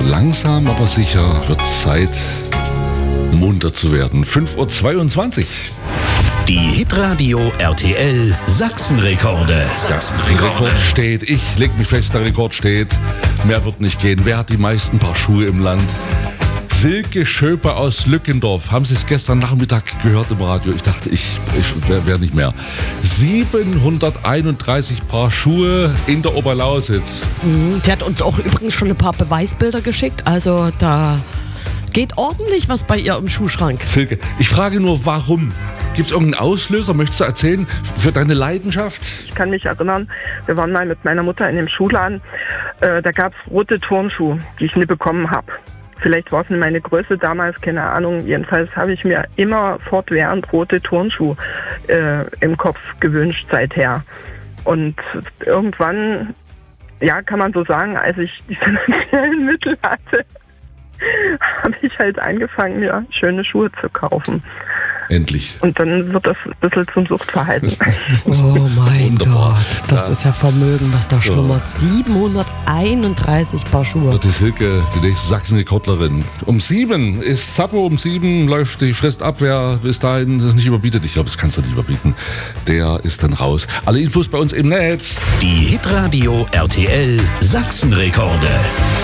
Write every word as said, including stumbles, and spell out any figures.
langsam, aber sicher wird Zeit, munter zu werden. fünf Uhr zweiundzwanzig. Die Hitradio R T L Sachsenrekorde. Sachsenrekord steht. Ich leg mich fest, der Rekord steht. Mehr wird nicht gehen. Wer hat die meisten Paar Schuhe im Land? Silke Schöper aus Lückendorf. Haben Sie es gestern Nachmittag gehört im Radio? Ich dachte, ich, ich wäre wär nicht mehr. siebenhunderteinunddreißig Paar Schuhe in der Oberlausitz. Mhm. Sie hat uns auch übrigens schon ein paar Beweisbilder geschickt. Also da geht ordentlich was bei ihr im Schuhschrank. Silke, ich frage nur, warum? Gibt es irgendeinen Auslöser, möchtest du erzählen, für deine Leidenschaft? Ich kann mich erinnern, wir waren mal mit meiner Mutter in dem Schuhladen. Äh, da gab es rote Turnschuhe, die ich nie bekommen habe. Vielleicht war es nicht meine Größe damals, keine Ahnung. Jedenfalls habe ich mir immer fortwährend rote Turnschuhe äh, im Kopf gewünscht seither. Und irgendwann, ja, kann man so sagen, als ich die finanziellen Mittel hatte, habe ich halt angefangen, mir schöne Schuhe zu kaufen. Endlich. Und dann wird das ein bisschen zum Suchtverhalten. Oh mein Wunderbar. Gott, das Ja. ist ja Vermögen, was da So. schlummert. siebenhunderteinunddreißig Paar Schuhe. Wird die Silke, die nächste Sachsenrekordlerin. Um sieben ist Zappo, um sieben läuft die Frist ab. Wer bis dahin das nicht überbietet, ich glaube, das kannst du nicht überbieten, der ist dann raus. Alle Infos bei uns im Netz. Die Hitradio R T L Sachsenrekorde.